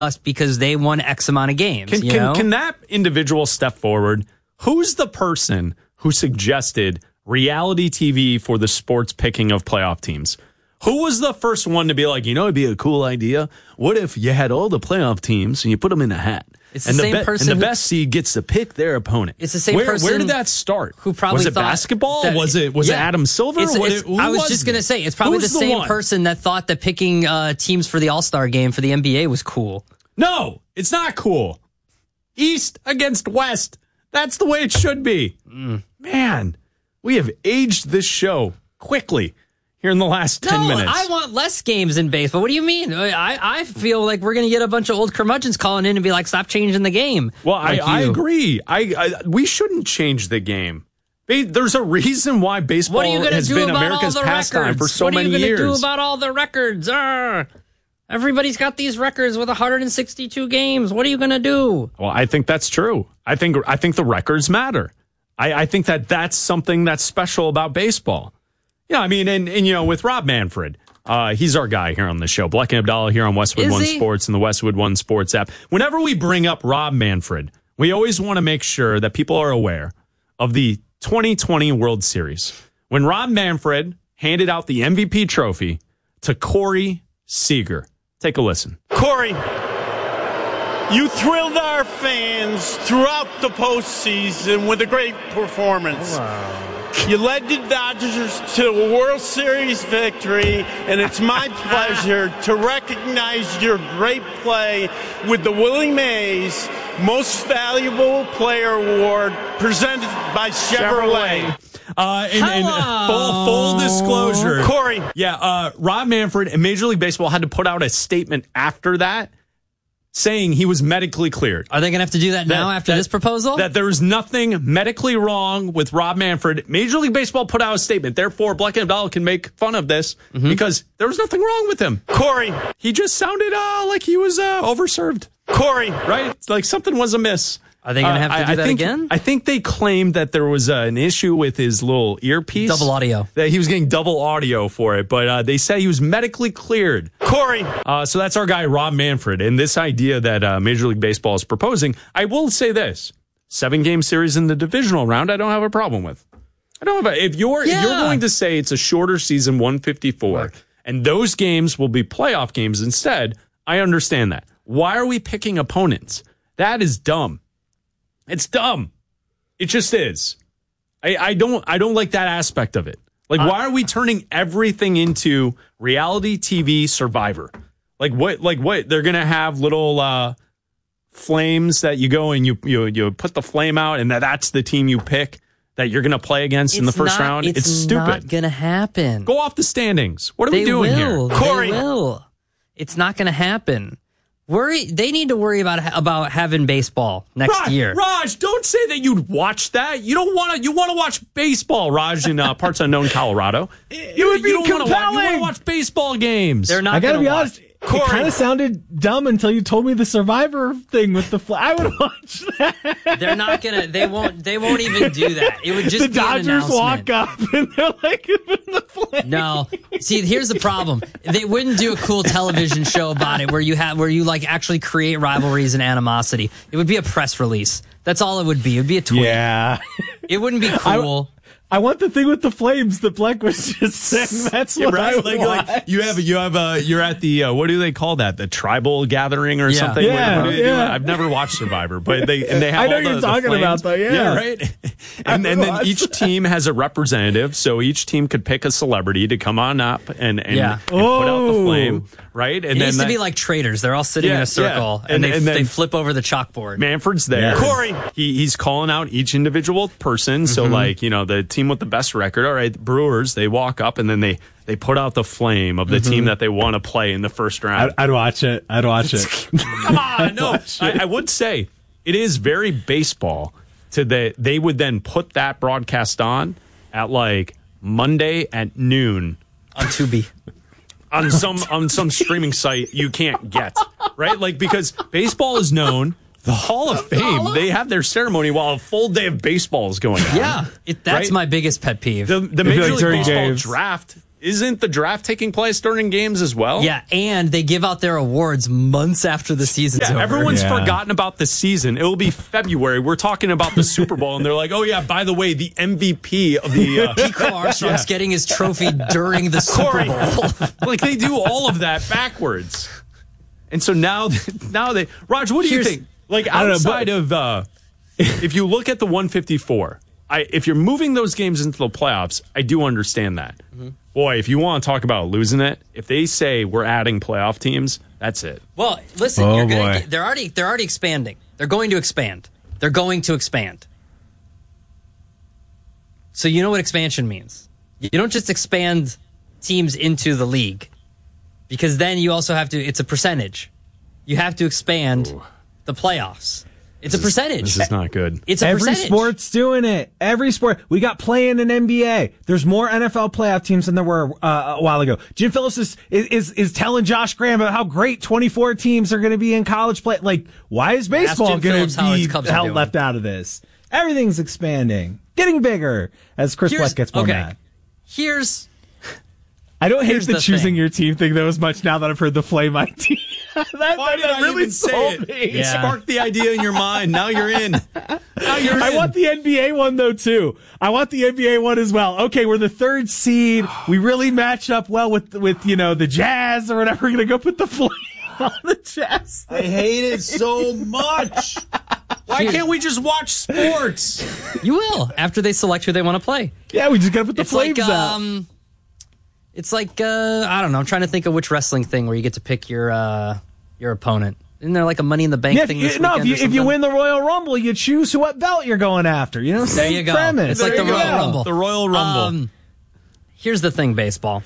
us because they won X amount of games. Can that individual step forward? Who's the person who suggested reality TV for the sports picking of playoff teams? Who was the first one to be like, it'd be a cool idea? What if you had all the playoff teams and you put them in a hat? It's the same person. And the best seed gets to pick their opponent. It's the same person. Where did that start? Who probably was it basketball? Was it Adam Silver? I was just going to say, it's probably the same person that thought that picking teams for the All-Star game for the NBA was cool. No, it's not cool. East against West. That's the way it should be. Man, we have aged this show quickly here in the last 10 minutes. I want less games in baseball. What do you mean? I feel like we're going to get a bunch of old curmudgeons calling in and be like, stop changing the game. Well, I agree. We shouldn't change the game. There's a reason why baseball has been America's pastime for so many years. What are you going to do about all the records? Everybody's got these records with 162 games. What are you going to do? Well, I think that's true. I think the records matter. I think that's something that's special about baseball. Yeah, I mean, and with Rob Manfred, he's our guy here on the show. Black and Abdallah here on Westwood One Sports and the Westwood One Sports app. Whenever we bring up Rob Manfred, we always want to make sure that people are aware of the 2020 World Series, when Rob Manfred handed out the MVP trophy to Corey Seager. Take a listen. Corey, you thrilled our fans throughout the postseason with a great performance. Wow. You led the Dodgers to a World Series victory, and it's my pleasure to recognize your great play with the Willie Mays Most Valuable Player Award presented by Chevrolet. And full disclosure, Corey. Yeah, Rob Manfred and Major League Baseball had to put out a statement after that saying he was medically cleared. Are they going to have to do that now after this proposal? That there was nothing medically wrong with Rob Manfred. Major League Baseball put out a statement. Therefore, Black and Abdallah can make fun of this because there was nothing wrong with him. Corey. He just sounded like he was overserved. Corey. Right? It's like something was amiss. Are they going to have to do that again? I think they claimed that there was an issue with his little earpiece. Double audio. That he was getting double audio for it, but they said he was medically cleared. Corey. So that's our guy, Rob Manfred. And this idea that Major League Baseball is proposing, I will say this. 7-game series in the divisional round, I don't have a problem with. If you're going to say it's a shorter season, 154, and those games will be playoff games instead, I understand that. Why are we picking opponents? That is dumb. It's dumb. It just is. I don't like that aspect of it. Like, why are we turning everything into reality TV Survivor? Like what? They're gonna have little flames that you go and you put the flame out, and that's the team you pick that you're gonna play against in the first round. It's stupid. Not gonna happen. Go off the standings. What are we doing here, Corey? They will. It's not gonna happen. They need to worry about having baseball next year. Raj, don't say that you'd watch that. You want to watch baseball, Raj, in parts unknown Colorado. It would be compelling. You want to watch baseball games. They're not. I gotta be honest. Corey. It kind of sounded dumb until you told me the Survivor thing with the flag. I would watch that. They're not gonna. They won't even do that. It would just the be Dodgers an walk up and they're like in the flag. No, see, here's the problem. They wouldn't do a cool television show about it where you like actually create rivalries and animosity. It would be a press release. That's all it would be. It would be a tweet. Yeah, it wouldn't be cool. I want the thing with the flames that Black was just saying. That's what I want. Like you have you're at the what do they call that? The tribal gathering or something? Yeah. I've never watched Survivor, but they have I know all you're the talking flames. about though. Yeah, right. And then each team has a representative, so each team could pick a celebrity to come on up and put out the flame, right? And it used to be like traders. They're all sitting in a circle and they flip over the chalkboard. Manfred's there. Corey. He's calling out each individual person. So the team with the best record, all right, the Brewers, they walk up and then they put out the flame of the team that they want to play in the first round. I'd watch it. Come on, no. I would say it is very baseball they would then put that broadcast on at like Monday at noon on Tubi. on some streaming site you can't get, right? Like, because baseball is known. The Hall of Fame, they have their ceremony while a full day of baseball is going on. Yeah, that's my biggest pet peeve. The Major League Baseball draft isn't the draft taking place during games as well? Yeah, and they give out their awards months after the season's over. Everyone's forgotten about the season. It will be February. We're talking about the Super Bowl, and they're like, oh, yeah, by the way, the MVP of the... Pico Armstrong's getting his trophy during the Super Bowl. Like, they do all of that backwards. And so now they... Raj, what do you think? Like, outside of... if you look at the 154... if you're moving those games into the playoffs, I do understand that. Mm-hmm. Boy, if you want to talk about losing it, if they say we're adding playoff teams, that's it. Well, listen, they're already expanding. They're going to expand. They're going to expand. So you know what expansion means. You don't just expand teams into the league, because then you also have to, it's a percentage. You have to expand the playoffs. It's a percentage. This is not good. It's a Every percentage. sport's doing it. Every sport. We got play-in and NBA. There's more NFL playoff teams than there were a while ago. Jim Phillips is telling Josh Graham about how great 24 teams are going to be in college play. Like, why is baseball going to be held left out of this? Everything's expanding, getting bigger as Chris Black gets more mad. I don't hate the choosing your team thing though as much now that I've heard the flame my team. Why did I really say it? It sparked the idea in your mind. Now you're in. I want the NBA one though too. I want the NBA one as well. Okay, we're the third seed. We really match up well with the Jazz or whatever. We're gonna go put the flame on the Jazz. I hate it so much. Why can't we just watch sports? You will after they select who they want to play. Yeah, we just gotta put the flames out. It's like, I don't know. I'm trying to think of which wrestling thing where you get to pick your opponent. Isn't there like a Money in the Bank thing this weekend? If you win the Royal Rumble, you choose what belt you're going after. You know, there you go. Premise. It's like the Royal Rumble. The Royal Rumble. Here's the thing, baseball.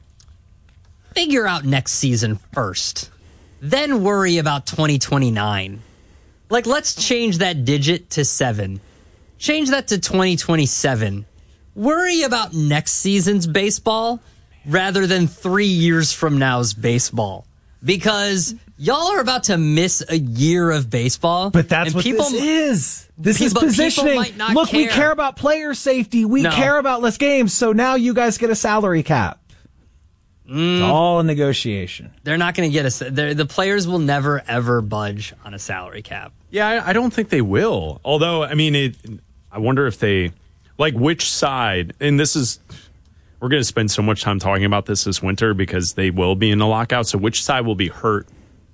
Figure out next season first. Then worry about 2029. Like, let's change that digit to 7. Change that to 2027. Worry about next season's baseball rather than 3 years from now's baseball, because y'all are about to miss a year of baseball. But that's what this is. This is positioning. Look, we care about player safety. We care about less games. So now you guys get a salary cap. It's all a negotiation. They're not going to get the players will never, ever budge on a salary cap. Yeah, I don't think they will. Although, I mean, I wonder if they, like, which side, and this is... We're going to spend so much time talking about this winter because they will be in the lockout. So which side will be hurt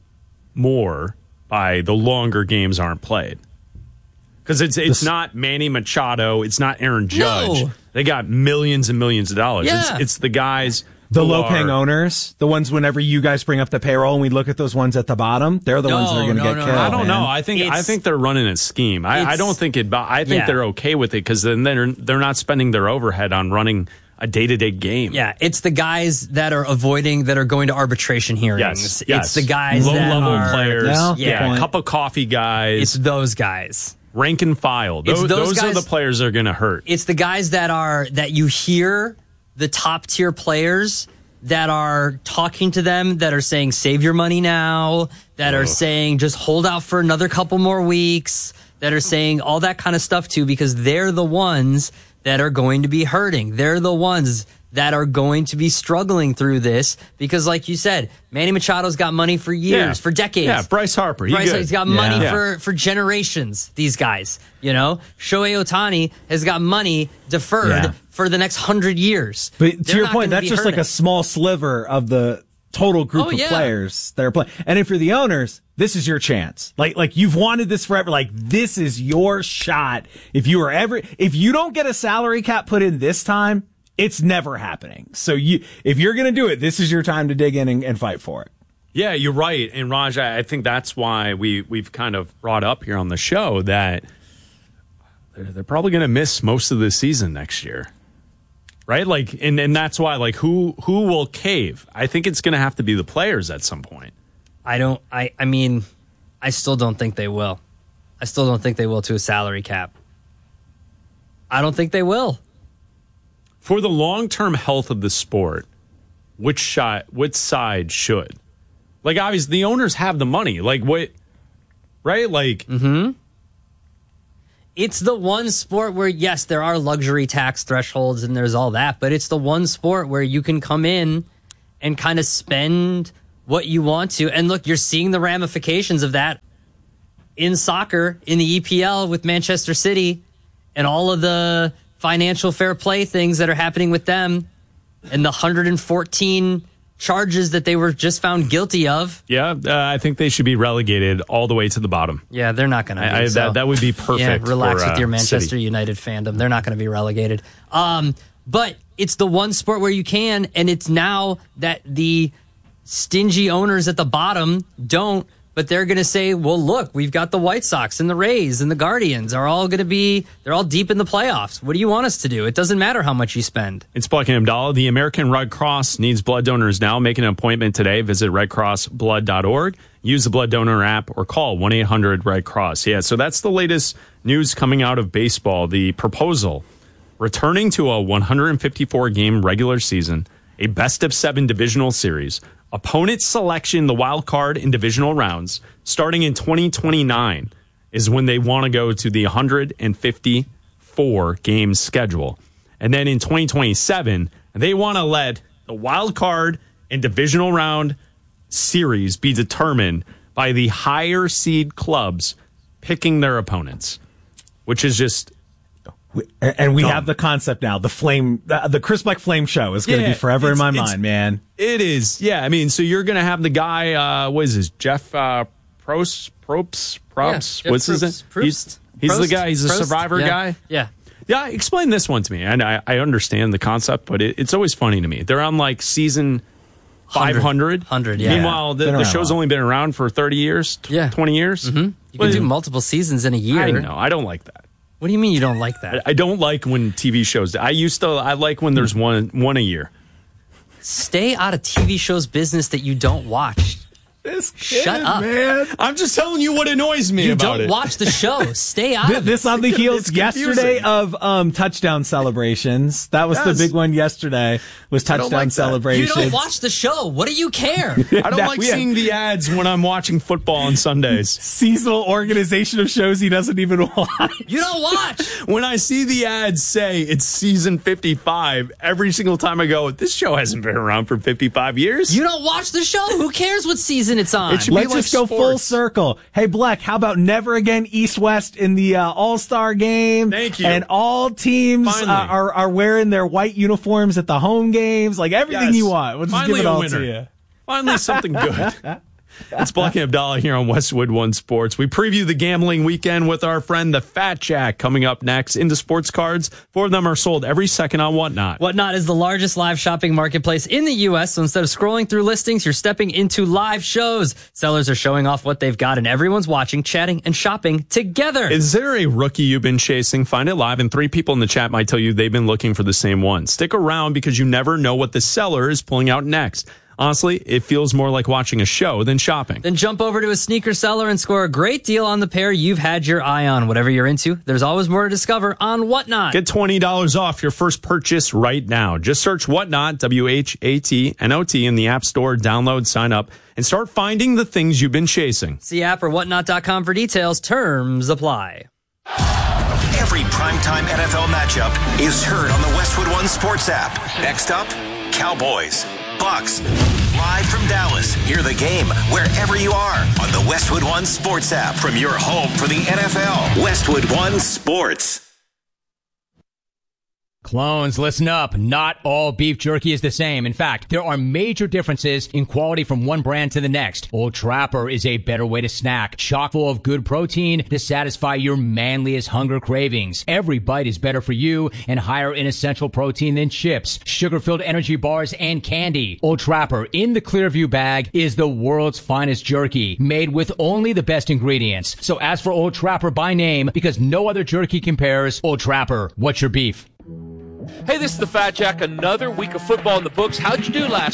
more by the longer games aren't played? Because it's not Manny Machado. It's not Aaron Judge. No. They got millions and millions of dollars. Yeah. It's the guys... The low-paying owners, the ones whenever you guys bring up the payroll and we look at those ones at the bottom, they're the ones that are going to get killed. I don't know. I think they're running a scheme. I don't think it. I think they're okay with it because then they're not spending their overhead on running a day-to-day game. Yeah, it's the guys that are going to arbitration hearings. Yes. It's the guys low-level players. Yeah, cup of coffee guys. It's those guys. Rank and file. Those guys, are the players that are going to hurt. It's the guys that you hear, the top-tier players that are talking to them, that are saying, save your money now, that are saying, just hold out for another couple more weeks, that are saying all that kind of stuff too, because they're the ones that are going to be hurting. They're the ones that are going to be struggling through this because, like you said, Manny Machado's got money for years, for decades. Yeah, Bryce Harper. He's got money for generations, these guys. You know, Shohei Ohtani has got money deferred for the next 100 years. But to your point, that's just like a small sliver of the total group of players that are playing. And if you're the owners, this is your chance. Like you've wanted this forever. Like, this is your shot. If you don't get a salary cap put in this time, it's never happening. So if you're going to do it, this is your time to dig in and fight for it. Yeah, you're right. And Raj, I think that's why we've kind of brought up here on the show that they're probably going to miss most of the season next year. Right? Like, and that's why, like, who will cave? I think it's going to have to be the players at some point. I mean, I still don't think they will. I still don't think they will to a salary cap. I don't think they will. For the long-term health of the sport, which side should? Like, obviously, the owners have the money. Like, what? Right? Like, it's the one sport where, yes, there are luxury tax thresholds and there's all that, but it's the one sport where you can come in and kind of spend what you want to. And look, you're seeing the ramifications of that in soccer, in the EPL with Manchester City and all of the financial fair play things that are happening with them and the 114 charges that they were just found guilty of. Yeah, I think they should be relegated all the way to the bottom. Yeah, they're not going to be. That would be perfect. Yeah, relax with your Manchester City. United fandom. They're not going to be relegated. But it's the one sport where you can, and it's now that the stingy owners at the bottom don't, but they're going to say, well, look, we've got the White Sox and the Rays and the Guardians are all going to be, they're all deep in the playoffs. What do you want us to do? It doesn't matter how much you spend. It's Buck and Abdallah. The American Red Cross needs blood donors now. Make an appointment today. Visit redcrossblood.org. Use the blood donor app or call 1-800-RED-CROSS. Yeah, so that's the latest news coming out of baseball. The proposal, returning to a 154-game regular season, a best-of-7 divisional series, opponent selection, the wild card in divisional rounds, starting in 2029 is when they want to go to the 154-game schedule. And then in 2027, they want to let the wild card and divisional round series be determined by the higher seed clubs picking their opponents, which is just... And we have the concept now. The flame, the Chris Black Flame Show is going to be forever in my mind, man. It is. Yeah. I mean, so you're going to have the guy, what is this? Jeff Probst? Yeah, What's his name? He's the guy. He's the Survivor guy. Yeah. Yeah. Explain this one to me. And I understand the concept, but it's always funny to me. They're on like season 500. 100, yeah. Meanwhile, the show's only been around for 30 years, 20 years. Mm-hmm. You can do multiple seasons in a year. I know. I don't like that. What do you mean you don't like that? I don't like when TV shows. I like when there's one a year. Stay out of TV shows business that you don't watch. Shut up, man. I'm just telling you what annoys me about it. You don't watch the show. Stay out of it. This on the heels yesterday of touchdown celebrations. That was the big one yesterday, was touchdown celebrations. You don't watch the show. What do you care? I don't like seeing the ads when I'm watching football on Sundays. Seasonal organization of shows he doesn't even watch. You don't watch. When I see the ads say it's season 55, every single time I go, this show hasn't been around for 55 years. You don't watch the show. Who cares what season it's on? Let's just go full circle. Hey, Black, how about never again East-West in the All-Star game? Thank you. And all teams are wearing their white uniforms at the home games. Like everything you want. We'll just give it all to you. Finally something good. It's Buck and Abdallah here on Westwood One Sports. We preview the gambling weekend with our friend the Fat Jack coming up next. Into sports cards. 4 of them are sold every second on Whatnot. Whatnot is the largest live shopping marketplace in the U.S., so instead of scrolling through listings, you're stepping into live shows. Sellers are showing off what they've got, and everyone's watching, chatting, and shopping together. Is there a rookie you've been chasing? Find it live, and 3 people in the chat might tell you they've been looking for the same one. Stick around because you never know what the seller is pulling out next. Honestly, it feels more like watching a show than shopping. Then jump over to a sneaker seller and score a great deal on the pair you've had your eye on. Whatever you're into, there's always more to discover on Whatnot. Get $20 off your first purchase right now. Just search Whatnot, WHATNOT, in the App Store, download, sign up, and start finding the things you've been chasing. See app or whatnot.com for details. Terms apply. Every primetime NFL matchup is heard on the Westwood One Sports app. Next up, Cowboys. Bucks. Live from Dallas. Hear the game wherever you are on the Westwood One Sports app from your home for the NFL. Westwood One Sports. Clones, listen up. Not all beef jerky is the same. In fact, there are major differences in quality from one brand to the next. Old Trapper is a better way to snack, chock full of good protein to satisfy your manliest hunger cravings. Every bite is better for you and higher in essential protein than chips, sugar-filled energy bars, and candy. Old Trapper in the Clearview bag is the world's finest jerky, made with only the best ingredients. So ask for Old Trapper by name because no other jerky compares. Old Trapper, what's your beef? Hey, this is the Fat Jack. Another week of football in the books. How'd you do last